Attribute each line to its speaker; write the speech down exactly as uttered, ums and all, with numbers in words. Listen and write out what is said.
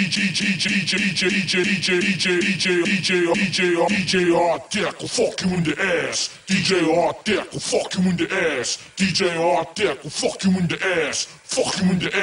Speaker 1: DJ, DJ, DJ, DJ, DJ, DJ, DJ, DJ, DJ, DJ Art Deck will fuck you in the ass. D J Art Deck will fuck you in the ass. D J Art Deck will fuck you in the ass. Fuck you in the ass.